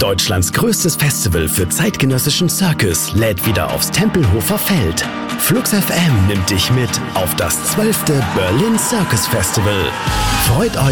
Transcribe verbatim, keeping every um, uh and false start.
Deutschlands größtes Festival für zeitgenössischen Circus lädt wieder aufs Tempelhofer Feld. Flux F M nimmt dich mit auf das zwölfte Berlin Circus Festival. Freut euch